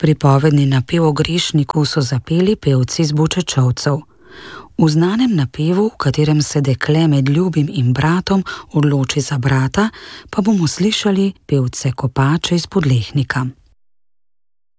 Pripovedni napev o grešniku so zapeli pevci z Bučečovcev. V znanem napevu, v katerem se dekle med ljubim in bratom odloči za brata, pa bomo slišali pevce Kopače iz Podlehnika.